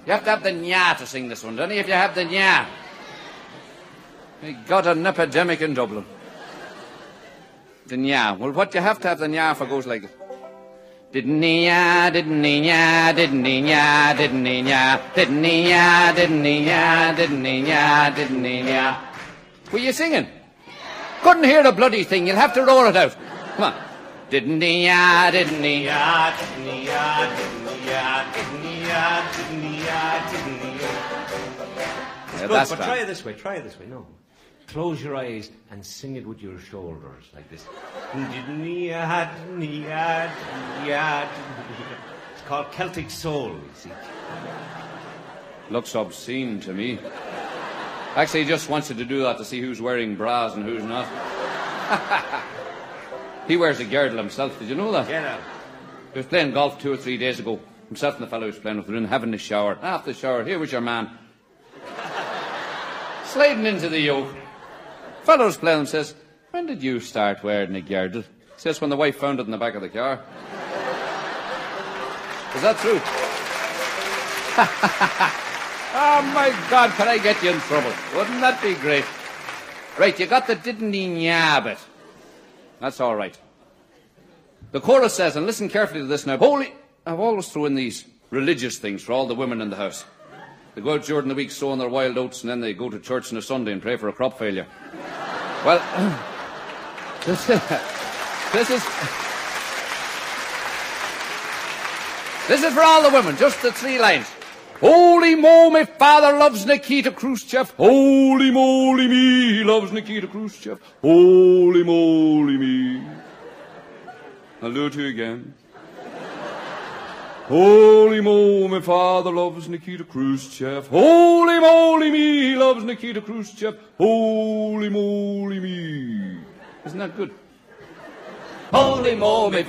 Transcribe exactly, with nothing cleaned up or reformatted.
You have to have the nya to sing this one, don't you? If you have the nya. We got an epidemic in Dublin. The nya. Well, what you have to have the nya for goes like it. Didn't he nya, didn't he nya, didn't he nya, didn't he nya, didn't he nya, didn't he nya, didn't he nya, didn't he nya. Were you singing? Couldn't hear the bloody thing. You'll have to roar it out. Come on. Didn't he nya, didn't he nya, didn't he nya, didn't he nya, didn't he nya, didn't he nya, didn't he nya. Good, but try it this way, try it this way, no. Close your eyes and sing it with your shoulders, like this. It's called Celtic Soul, you see. Looks obscene to me. Actually, he just wants you to do that to see who's wearing bras and who's not. He wears a girdle himself, did you know that? Get out. He was playing golf two or three days ago. Himself and the fellow he was playing with were in having a shower. After the shower, here was your man. Sliding into the yoke. Fellow's playing and says, when did you start wearing a girdle? He says, when the wife found it in the back of the car. Is that true? Oh, my God, can I get you in trouble? Wouldn't that be great? Right, you got the didn't he nya bit. That's all right. The chorus says, and listen carefully to this now, holy... I've always thrown in these religious things for all the women in the house. They go out during the week sowing their wild oats and then they go to church on a Sunday and pray for a crop failure. Well, this, this is... This is for all the women, just the three lines. Holy mo, my father loves Nikita Khrushchev. Holy moly me, he loves Nikita Khrushchev. Holy moly me. I'll do it to you again. Holy mo, my father loves Nikita Khrushchev. Holy moly me, he loves Nikita Khrushchev. Holy moly me. Isn't that good? Holy mo, my